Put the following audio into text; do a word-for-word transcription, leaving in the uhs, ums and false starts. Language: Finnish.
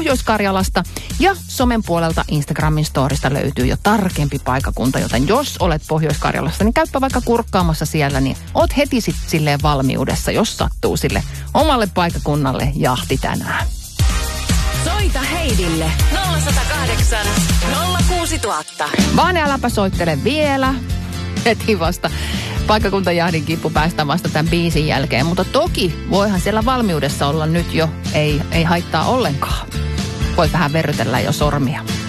Pohjois-Karjalasta. Ja somen puolelta Instagramin storista löytyy jo tarkempi paikakunta, joten jos olet Pohjois-Karjalassa, niin käypä vaikka kurkkaamassa siellä, niin oot heti sit silleen valmiudessa, jos sattuu sille omalle paikakunnalle jahti tänään. Soita Heidille nolla yksi nolla kahdeksan nolla kuusi nolla nolla nolla. Vaan äläpä soittele vielä. Heti vasta paikkakuntajahdin kippu päästä vasta tämän biisin jälkeen. Mutta toki voihan siellä valmiudessa olla nyt jo. Ei, ei haittaa ollenkaan. Voit vähän verrytellä jo sormia.